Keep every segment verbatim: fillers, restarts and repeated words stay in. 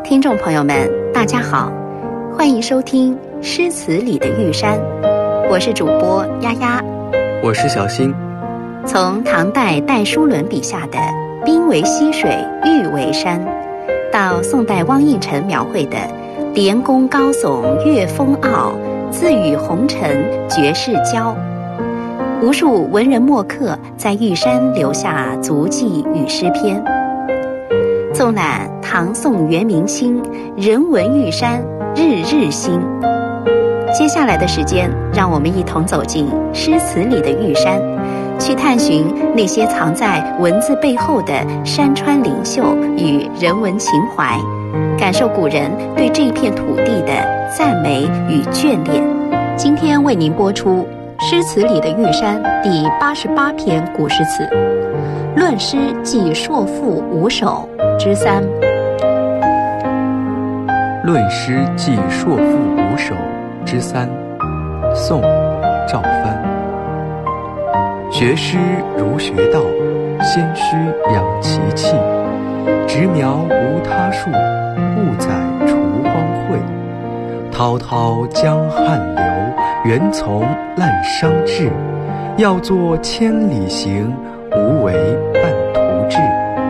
听众朋友们，大家好，欢迎收听《诗词里的玉山》，我是主播丫丫， 我是小新。 从唐代戴叔伦笔下的冰为溪水，玉为山，到宋代汪应辰描绘的连宫高耸月风傲，自与红尘绝世交，无数文人墨客在玉山留下足迹与诗篇。纵览唐宋元明清，人文玉山日日新。接下来的时间，让我们一同走进诗词里的玉山，去探寻那些藏在文字背后的山川灵秀与人文情怀，感受古人对这片土地的赞美与眷恋。今天为您播出《诗词里的玉山》第八十八篇古诗词，《论诗记硕赋五首》之三。 论诗记硕赋五首之三，宋·赵藩。学诗如学道，先须养其气。直苗无他树，误在除荒秽。滔滔江汉流，缘从滥觞至。要作千里行，无为半途志。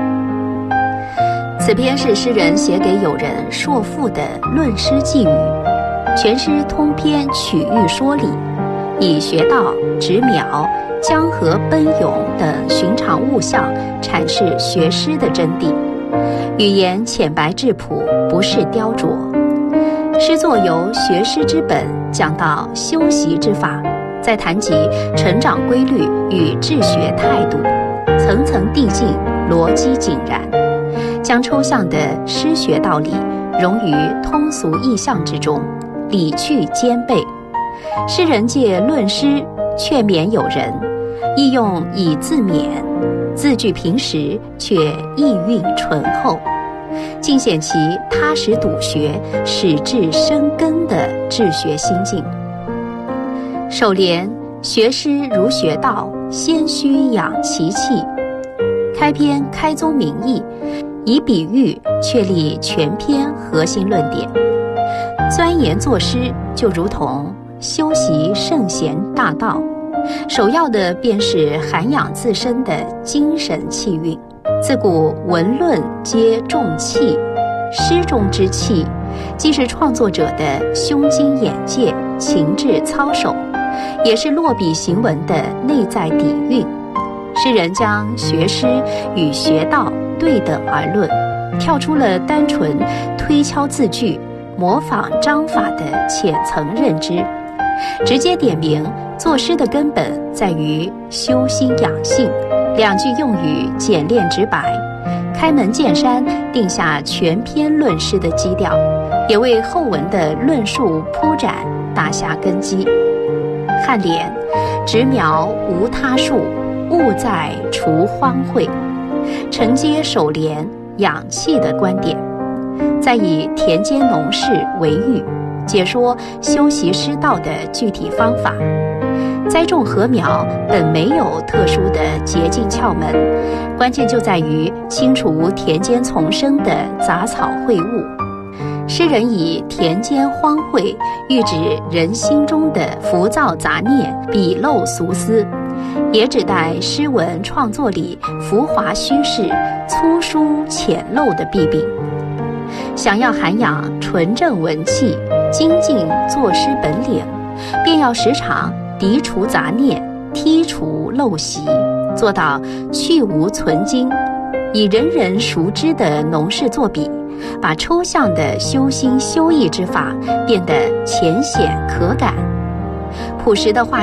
此篇是诗人写给友人硕赋的论诗寄语，全诗通篇曲喻说理，以学道、直苗、江河奔涌等寻常物象阐释学诗的真谛，语言浅白质朴，不是雕琢。诗作由学诗之本讲到修习之法，再谈及成长规律与治学态度，层层递进，逻辑井然，将抽象的诗学道理融于通俗意象之中，理趣兼备。诗人借论诗劝勉友人，意用以自勉，字句平实却意蕴醇厚，尽显其踏实笃学、始至深根的治学心境。首联学诗如学道，先须养其气。开篇开宗明义，以比喻确立全篇核心论点。钻研作诗就如同修习圣贤大道，首要的便是涵养自身的精神气韵。自古文论皆重气，诗中之气既是创作者的胸襟眼界、情志操守，也是落笔行文的内在底蕴。诗人将学诗与学道对等而论，跳出了单纯推敲字句、模仿章法的浅层认知，直接点明作诗的根本在于修心养性，两句用语简练直白，开门见山定下全篇论诗的基调，也为后文的论述铺展打下根基。颔联直苗无他树，误在除荒秽，承接首联养气的观点，再以田间农事为喻，解说修习诗道的具体方法。栽种禾苗本没有特殊的捷径窍门，关键就在于清除田间丛生的杂草秽物。诗人以田间荒秽喻指人心中的浮躁杂念、鄙陋俗思，也指代诗文创作里浮华虚饰、粗疏浅陋的弊病。想要涵养纯正文气、精进作诗本领，便要时常涤除杂念、剔除陋习，做到去无存精，以人人熟知的农事作笔，把抽象的修心修意之法变得浅显可感。朴实的话